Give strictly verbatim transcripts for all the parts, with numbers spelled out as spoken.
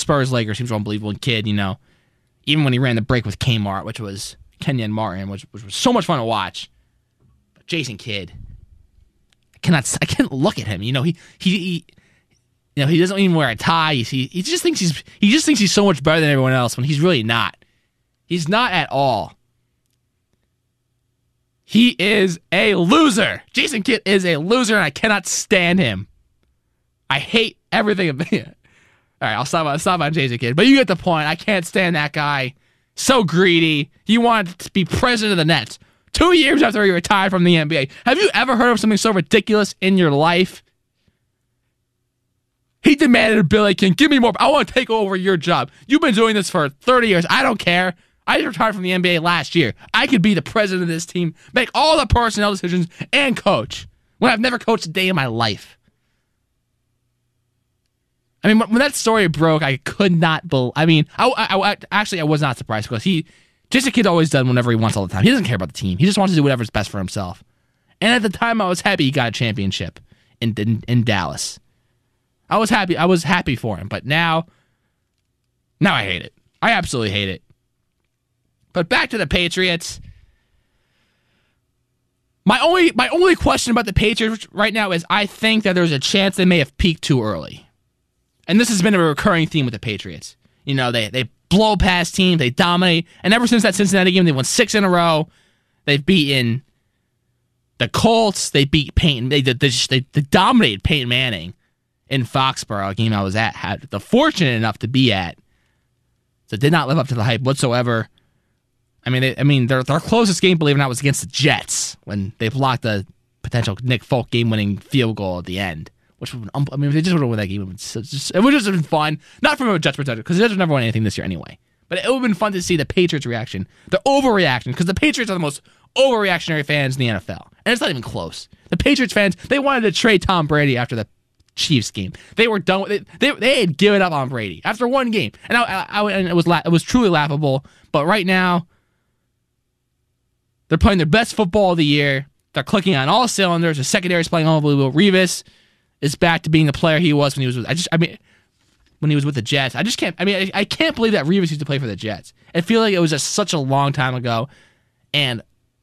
Spurs Lakers, he was an unbelievable kid, you know. Even when he ran the break with Kmart, which was Kenyon Martin, which, which was so much fun to watch. But Jason Kidd, I cannot, I can't look at him. You know, he, he, he you know, he doesn't even wear a tie. He, he just thinks he's, he just thinks he's so much better than everyone else when he's really not. He's not at all. He is a loser. Jason Kidd is a loser, and I cannot stand him. I hate everything about it. All right, I'll stop, I'll stop on Jason Kidd. But you get the point. I can't stand that guy. So greedy. He wanted to be president of the Nets. Two years after he retired from the N B A. Have you ever heard of something so ridiculous in your life? He demanded a Billy King. Give me more. I want to take over your job. You've been doing this for thirty years. I don't care. I retired from the N B A last year. I could be the president of this team, make all the personnel decisions, and coach when I've never coached a day in my life. I mean, when that story broke, I could not believe. I mean, I, I, I actually I was not surprised because he, Jason Kidd always done whatever he wants all the time. He doesn't care about the team. He just wants to do whatever's best for himself. And at the time, I was happy he got a championship in in, in Dallas. I was happy. I was happy for him. But now, now I hate it. I absolutely hate it. But back to the Patriots. My only my only question about the Patriots right now is I think that there's a chance they may have peaked too early. And this has been a recurring theme with the Patriots. You know, they, they blow past teams, they dominate, and ever since that Cincinnati game, they won six in a row. They've beaten the Colts, they beat Peyton, they, they, they, they dominated Peyton Manning in Foxborough, a game I was at, had the fortunate enough to be at. So did not live up to the hype whatsoever. I mean, they, I mean, their their closest game, believe it or not, was against the Jets when they blocked the potential Nick Folk game-winning field goal at the end. Which would, I mean, if they just would have won that game, it would just, it would just have been fun. Not from a Jets perspective, because the Jets would never won anything this year anyway. But it would have been fun to see the Patriots' reaction, the overreaction, because the Patriots are the most overreactionary fans in the N F L, and it's not even close. The Patriots fans, they wanted to trade Tom Brady after the Chiefs game. They were done with it. They, they had given up on Brady after one game, and I, I, I and it was la- it was truly laughable. But right now, they're playing their best football of the year. They're clicking on all cylinders. The secondary is playing unbelievable. Revis is back to being the player he was when he was with, I just I mean when he was with the Jets. I just can't I mean I, I can't believe that Revis used to play for the Jets. I feel like it was just such a long time ago. And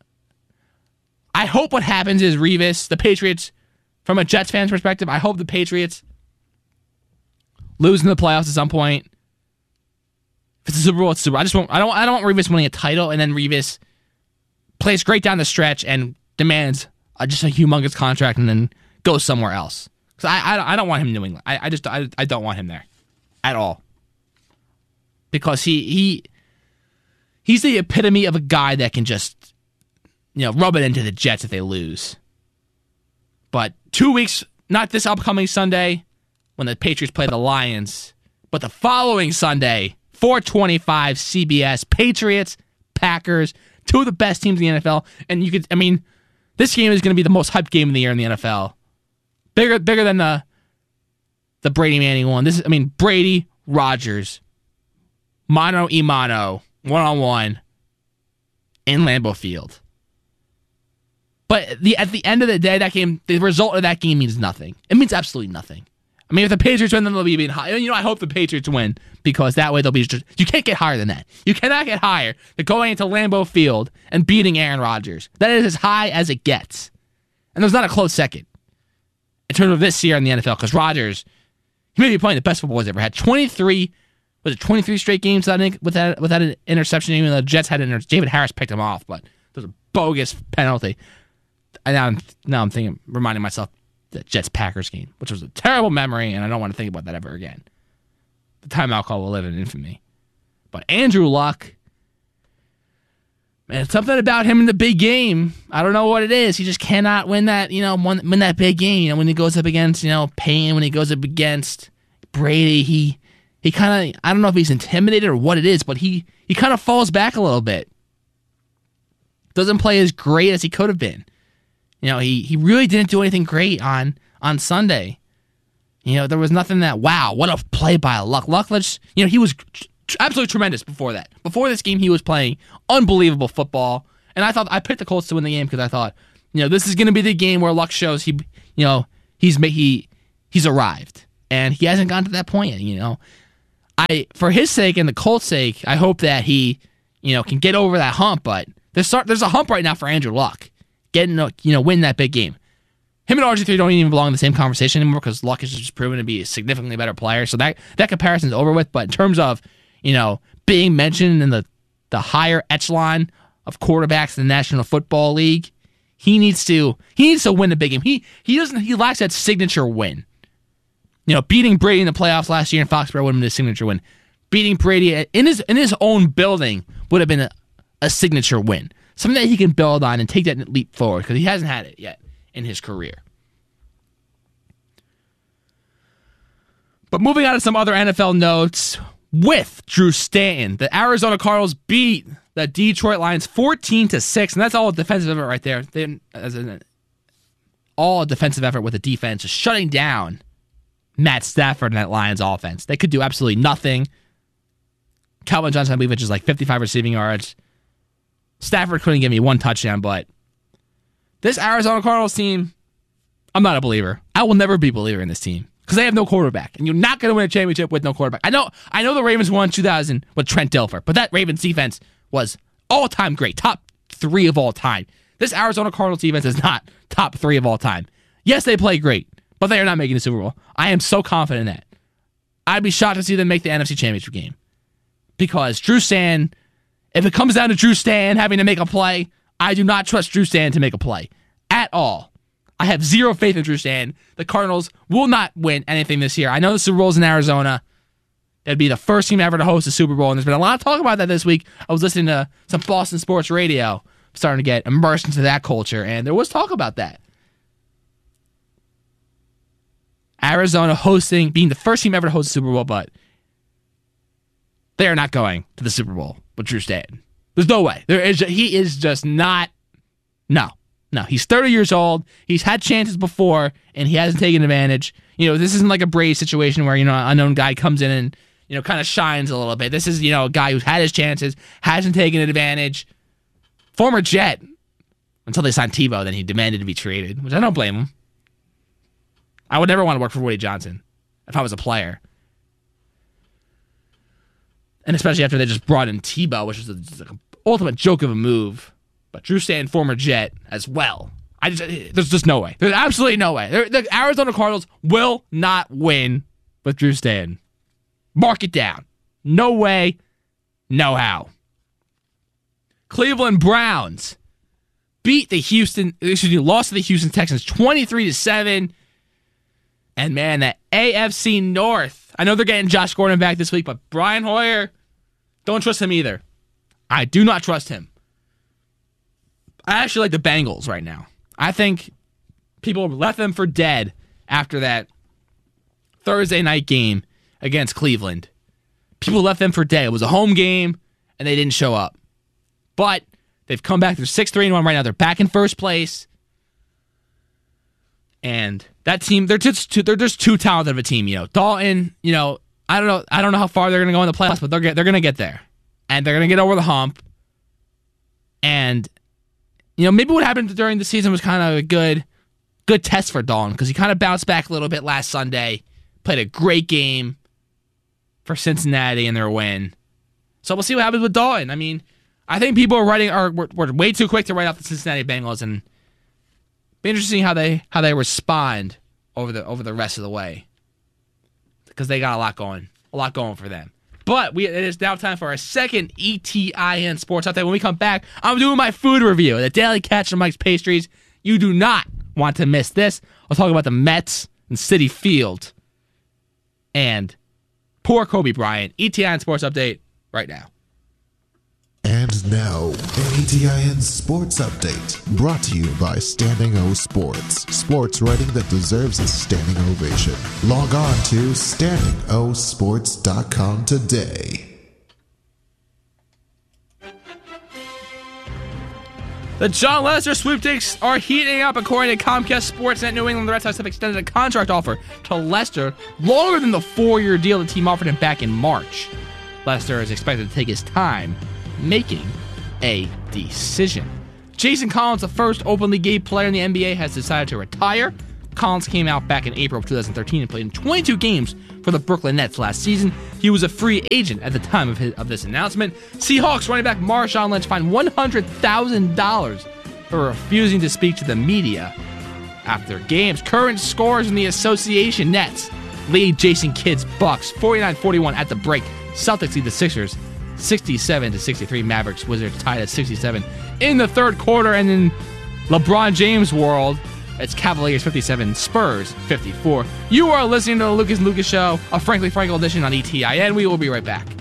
I hope what happens is Revis, the Patriots, from a Jets fan's perspective, I hope the Patriots lose in the playoffs at some point. If it's a Super Bowl, it's Super Bowl. I just want I don't I don't want Revis winning a title and then Revis plays great down the stretch and demands a, just a humongous contract and then goes somewhere else. Because I, I I don't want him in New England. I, I just I, I don't want him there at all. Because he he he's the epitome of a guy that can just, you know, rub it into the Jets if they lose. But two weeks, not this upcoming Sunday when the Patriots play the Lions, but the following Sunday, four twenty-five C B S, Patriots, Packers, two of the best teams in the N F L. And you could, I mean, this game is going to be the most hyped game of the year in the N F L. Bigger, bigger than the the Brady Manning one. This is, I mean, Brady, Rodgers, mano a mano, one on one, in Lambeau Field. But the at the end of the day, that game, the result of that game means nothing. It means absolutely nothing. I mean, if the Patriots win, then they'll be being high. You know, I hope the Patriots win because that way they'll be just. You can't get higher than that. You cannot get higher than going into Lambeau Field and beating Aaron Rodgers. That is as high as it gets, and there's not a close second in terms of this year in the N F L, because Rodgers, he may be playing the best football he's ever had. twenty-three, was it twenty-three straight games without, without, without an interception? Even though the Jets had an interception. David Harris picked him off, but it was a bogus penalty. And now I'm, now I'm thinking, reminding myself, the Jets-Packers game, which was a terrible memory, and I don't want to think about that ever again. The timeout call will live in infamy. But Andrew Luck, man, something about him in the big game. I don't know what it is. He just cannot win that, you know, win, win that big game. You know, when he goes up against, you know, Payne, when he goes up against Brady, he he kind of, I don't know if he's intimidated or what it is, but he he kind of falls back a little bit. Doesn't play as great as he could have been. You know, he, he really didn't do anything great on, on Sunday. You know, there was nothing that, wow, what a play by Luck. Luck, let's, you know, he was tr- absolutely tremendous before that. Before this game, he was playing unbelievable football. And I thought, I picked the Colts to win the game because I thought, you know, this is going to be the game where Luck shows he, you know, he's he he's arrived. And he hasn't gotten to that point yet, you know. I, for his sake and the Colts' sake, I hope that he, you know, can get over that hump. But there's there's a hump right now for Andrew Luck, getting a, you know, win that big game. Him and R G three don't even belong in the same conversation anymore because Luck has just proven to be a significantly better player. So that that comparison's over with. But in terms of, you know, being mentioned in the the higher echelon of quarterbacks in the National Football League, he needs to he needs to win the big game. He he doesn't he lacks that signature win. You know, beating Brady in the playoffs last year in Foxborough would have been a signature win. Beating Brady in his in his own building would have been a, a signature win. Something that he can build on and take that leap forward because he hasn't had it yet in his career. But moving on to some other N F L notes, with Drew Stanton, the Arizona Cardinals beat the Detroit Lions fourteen to six, and that's all a defensive effort right there. They, as an, all a defensive effort with the defense, just shutting down Matt Stafford and that Lions offense. They could do absolutely nothing. Calvin Johnson, I believe, which is like fifty-five receiving yards. Stafford couldn't give me one touchdown, but this Arizona Cardinals team, I'm not a believer. I will never be a believer in this team because they have no quarterback, and you're not going to win a championship with no quarterback. I know, I know the Ravens won two thousand with Trent Dilfer, but that Ravens defense was all-time great, top three of all time. This Arizona Cardinals defense is not top three of all time. Yes, they play great, but they are not making the Super Bowl. I am so confident in that. I'd be shocked to see them make the N F C Championship game. Because Drew Stanton, if it comes down to Drew Stanton having to make a play, I do not trust Drew Stanton to make a play. At all. I have zero faith in Drew Stanton. The Cardinals will not win anything this year. I know the Super Bowl's in Arizona. That'd be the first team ever to host a Super Bowl, and there's been a lot of talk about that this week. I was listening to some Boston sports radio, starting to get immersed into that culture, and there was talk about that. Arizona hosting, being the first team ever to host a Super Bowl, but they are not going to the Super Bowl with Drew Stanton. There's no way. There is. He is just not. No. No. He's thirty years old. He's had chances before, and he hasn't taken advantage. You know, this isn't like a Brady situation where, you know, an unknown guy comes in and, you know, kind of shines a little bit. This is, you know, a guy who's had his chances, hasn't taken advantage. Former Jet, until they signed Tebow, then he demanded to be traded, which I don't blame him. I would never want to work for Woody Johnson if I was a player. And especially after they just brought in Tebow, which is an ultimate joke of a move. But Drew Stanton, former Jet, as well. I just, there's just no way. There's absolutely no way. The Arizona Cardinals will not win with Drew Stanton. Mark it down. No way, no how. Cleveland Browns beat the Houston, excuse me, lost to the Houston Texans twenty-three to seven. And man, that A F C North. I know they're getting Josh Gordon back this week, but Brian Hoyer, don't trust him either. I do not trust him. I actually like the Bengals right now. I think people left them for dead after that Thursday night game against Cleveland. People left them for dead. It was a home game, and they didn't show up. But they've come back. They're six three and one right now. They're back in first place. And that team, they're just too, they're just too talented of a team. You know, Dalton. You know, I don't know. I don't know how far they're going to go in the playoffs, but they're they're going to get there, and they're going to get over the hump. And you know, maybe what happened during the season was kind of a good, good test for Dalton because he kind of bounced back a little bit last Sunday, played a great game for Cincinnati in their win. So we'll see what happens with Dalton. I mean, I think people are writing are were, were way too quick to write off the Cincinnati Bengals, and be interesting how they how they respond over the over the rest of the way because they got a lot going, a lot going for them. But we, it is now time for our second E T I N Sports Update. When we come back, I'm doing my food review, the Daily Catch from Mike's Pastries. You do not want to miss this. I'll talk about the Mets and Citi Field and poor Kobe Bryant. E T I N Sports Update right now. And now, an E T I N Sports Update, brought to you by Standing O Sports. Sports writing that deserves a standing ovation. Log on to standing o sports dot com today. The John Lester sweepstakes are heating up, according to Comcast Sportsnet. New England, the Red Sox have extended a contract offer to Lester longer than the four-year deal the team offered him back in March. Lester is expected to take his time making a decision. Jason Collins, the first openly gay player in the N B A, has decided to retire. Collins came out back in April of two thousand thirteen and played in twenty-two games for the Brooklyn Nets last season. He was a free agent at the time of, his, of this announcement. Seahawks running back Marshawn Lynch fined one hundred thousand dollars for refusing to speak to the media after games. Current scores in the association: Nets lead Jason Kidd's Bucks forty-nine forty-one at the break. Celtics lead the Sixers sixty-seven to sixty-three. Mavericks Wizards tied at sixty-seven in the third quarter. And in LeBron James world, it's Cavaliers fifty-seven, Spurs fifty-four. You are listening to the Lucas and Lucas Show, a Frankly Frankel edition on E T I N. We will be right back.